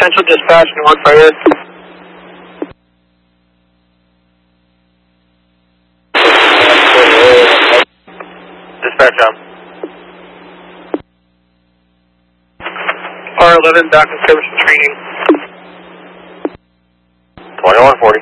Potential dispatch, North Fire. Dispatch on. R11, back in service and training. 2140.